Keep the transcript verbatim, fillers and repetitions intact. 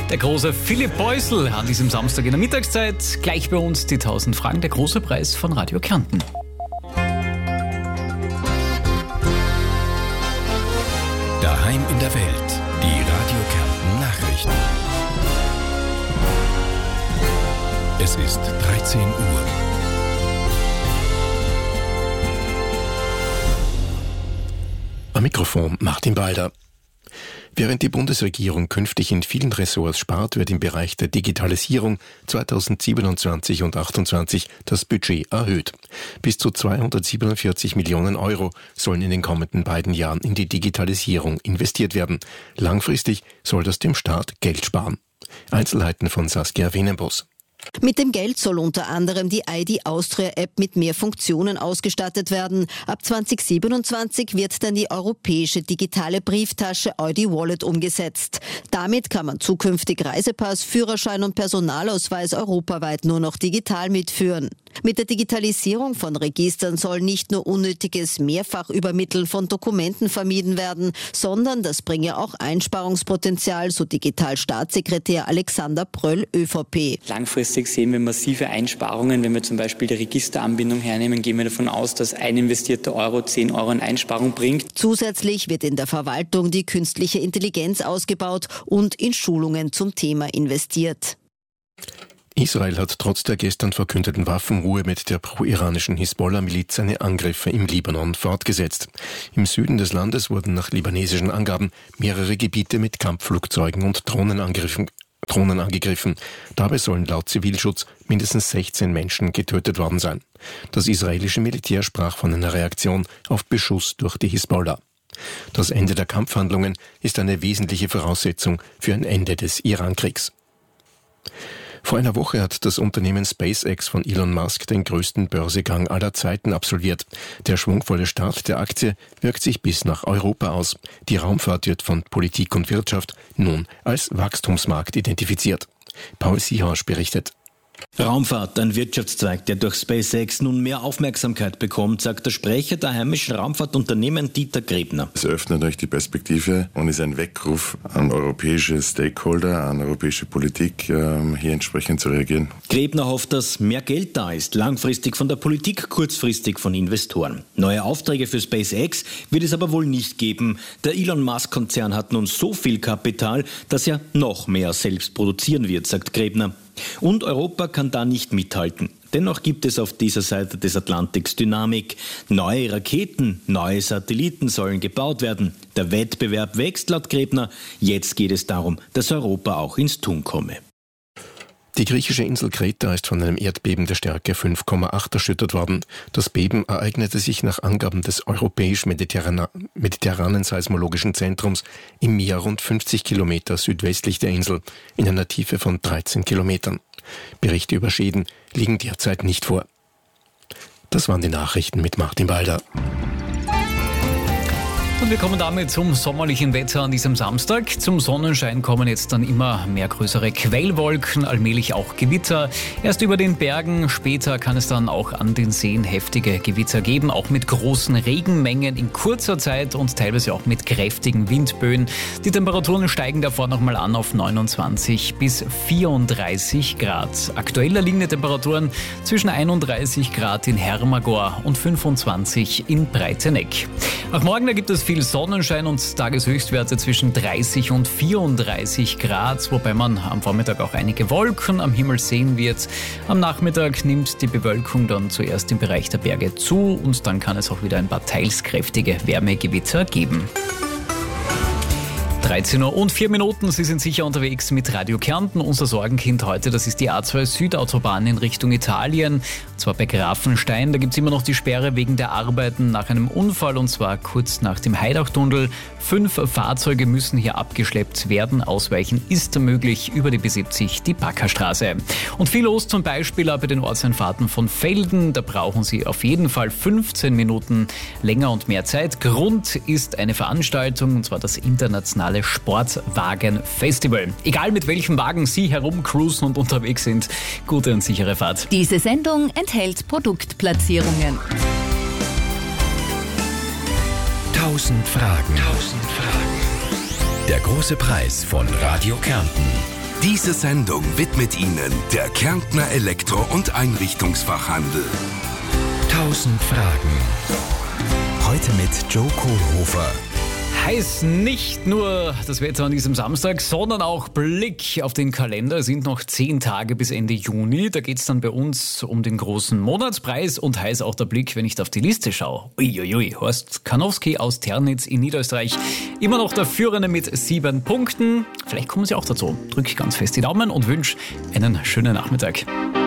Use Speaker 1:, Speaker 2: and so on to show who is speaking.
Speaker 1: Der große Philipp Beusel an diesem Samstag in der Mittagszeit. Gleich bei uns die tausend Fragen, der große Preis von Radio Kärnten.
Speaker 2: Daheim in der Welt, die Radio Kärnten Nachrichten. Es ist dreizehn Uhr.
Speaker 3: Am Mikrofon Martin Balder. Während die Bundesregierung künftig in vielen Ressorts spart, wird im Bereich der Digitalisierung zweitausendsiebenundzwanzig und achtundzwanzig das Budget erhöht. Bis zu zweihundertsiebenundvierzig Millionen Euro sollen in den kommenden beiden Jahren in die Digitalisierung investiert werden. Langfristig soll das dem Staat Geld sparen. Einzelheiten von Saskia Wenenbos.
Speaker 4: Mit dem Geld soll unter anderem die I D Austria App mit mehr Funktionen ausgestattet werden. Ab zweitausendsiebenundzwanzig wird dann die europäische digitale Brieftasche I D Wallet umgesetzt. Damit kann man zukünftig Reisepass, Führerschein und Personalausweis europaweit nur noch digital mitführen. Mit der Digitalisierung von Registern soll nicht nur unnötiges Mehrfachübermitteln von Dokumenten vermieden werden, sondern das bringe auch Einsparungspotenzial, so Digitalstaatssekretär Alexander Pröll, ÖVP.
Speaker 5: Langfristig sehen wir massive Einsparungen. Wenn wir zum Beispiel die Registeranbindung hernehmen, gehen wir davon aus, dass ein investierter Euro zehn Euro an Einsparung bringt.
Speaker 4: Zusätzlich wird in der Verwaltung die künstliche Intelligenz ausgebaut und in Schulungen zum Thema investiert.
Speaker 3: Israel hat trotz der gestern verkündeten Waffenruhe mit der pro-iranischen Hisbollah-Miliz seine Angriffe im Libanon fortgesetzt. Im Süden des Landes wurden nach libanesischen Angaben mehrere Gebiete mit Kampfflugzeugen und Drohnen angegriffen. Drohnen angegriffen. Dabei sollen laut Zivilschutz mindestens sechzehn Menschen getötet worden sein. Das israelische Militär sprach von einer Reaktion auf Beschuss durch die Hisbollah. Das Ende der Kampfhandlungen ist eine wesentliche Voraussetzung für ein Ende des Irankriegs. Vor einer Woche hat das Unternehmen SpaceX von Elon Musk den größten Börsegang aller Zeiten absolviert. Der schwungvolle Start der Aktie wirkt sich bis nach Europa aus. Die Raumfahrt wird von Politik und Wirtschaft nun als Wachstumsmarkt identifiziert. Paul Siehaus berichtet.
Speaker 6: Raumfahrt, ein Wirtschaftszweig, der durch SpaceX nun mehr Aufmerksamkeit bekommt, sagt der Sprecher der heimischen Raumfahrtunternehmen Dieter Grebner.
Speaker 7: Es öffnet euch die Perspektive und ist ein Weckruf an europäische Stakeholder, an europäische Politik, hier entsprechend zu reagieren.
Speaker 6: Grebner hofft, dass mehr Geld da ist, langfristig von der Politik, kurzfristig von Investoren. Neue Aufträge für SpaceX wird es aber wohl nicht geben. Der Elon Musk-Konzern hat nun so viel Kapital, dass er noch mehr selbst produzieren wird, sagt Grebner. Und Europa kann da nicht mithalten. Dennoch gibt es auf dieser Seite des Atlantiks Dynamik. Neue Raketen, neue Satelliten sollen gebaut werden. Der Wettbewerb wächst laut Grebner. Jetzt geht es darum, dass Europa auch ins Tun komme.
Speaker 3: Die griechische Insel Kreta ist von einem Erdbeben der Stärke fünf Komma acht erschüttert worden. Das Beben ereignete sich nach Angaben des europäisch-mediterranen Seismologischen Zentrums im Meer rund fünfzig Kilometer südwestlich der Insel, in einer Tiefe von dreizehn Kilometern. Berichte über Schäden liegen derzeit nicht vor. Das waren die Nachrichten mit Martin Balder.
Speaker 1: Und wir kommen damit zum sommerlichen Wetter an diesem Samstag. Zum Sonnenschein kommen jetzt dann immer mehr größere Quellwolken, allmählich auch Gewitter. Erst über den Bergen, später kann es dann auch an den Seen heftige Gewitter geben, auch mit großen Regenmengen in kurzer Zeit und teilweise auch mit kräftigen Windböen. Die Temperaturen steigen davor nochmal an auf neunundzwanzig bis vierunddreißig Grad. Aktuell liegen die Temperaturen zwischen einunddreißig Grad in Hermagor und fünfundzwanzig in Breiteneck. Auch morgen, da gibt es viel Sonnenschein und Tageshöchstwerte zwischen dreißig und vierunddreißig Grad, wobei man am Vormittag auch einige Wolken am Himmel sehen wird. Am Nachmittag nimmt die Bewölkung dann zuerst im Bereich der Berge zu und dann kann es auch wieder ein paar teils kräftige Wärmegewitter geben. dreizehn Uhr und vier Minuten, Sie sind sicher unterwegs mit Radio Kärnten. Unser Sorgenkind heute, das ist die A zwei Südautobahn in Richtung Italien. Und zwar bei Grafenstein, da gibt es immer noch die Sperre wegen der Arbeiten nach einem Unfall und zwar kurz nach dem Heidachtunnel. Fünf Fahrzeuge müssen hier abgeschleppt werden. Ausweichen ist möglich über die B siebzig, die Backerstraße. Und viel los zum Beispiel bei den Ortseinfahrten von Velden. Da brauchen Sie auf jeden Fall fünfzehn Minuten länger und mehr Zeit. Grund ist eine Veranstaltung und zwar das internationale Sportwagen-Festival. Egal mit welchem Wagen Sie herumcruisen und unterwegs sind, gute und sichere Fahrt.
Speaker 8: Diese Sendung enthält Produktplatzierungen.
Speaker 2: Tausend Fragen. Tausend Fragen. Der große Preis von Radio Kärnten. Diese Sendung widmet Ihnen der Kärntner Elektro- und Einrichtungsfachhandel. Tausend Fragen. Heute mit Joe Kohlhofer.
Speaker 1: Heißt nicht nur das Wetter an diesem Samstag, sondern auch Blick auf den Kalender. Es sind noch zehn Tage bis Ende Juni. Da geht es dann bei uns um den großen Monatspreis und heißt auch der Blick, wenn ich da auf die Liste schaue. Uiuiui, Horst Karnowski aus Ternitz in Niederösterreich. Immer noch der Führende mit sieben Punkten. Vielleicht kommen Sie auch dazu. Drück ganz fest die Daumen und wünsche einen schönen Nachmittag.